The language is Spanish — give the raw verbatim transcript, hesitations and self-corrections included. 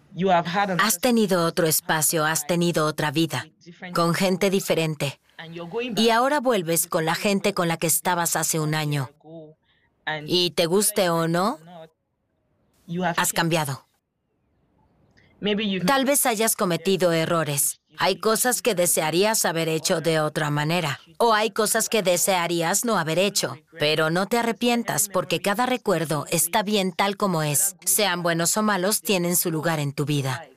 Has tenido otro espacio, has tenido otra vida, con gente diferente. Y ahora vuelves con la gente con la que estabas hace un año. Y te guste o no, has cambiado. Tal vez hayas cometido errores. Hay cosas que desearías haber hecho de otra manera. O hay cosas que desearías no haber hecho. Pero no te arrepientas porque cada recuerdo está bien tal como es. Sean buenos o malos, tienen su lugar en tu vida.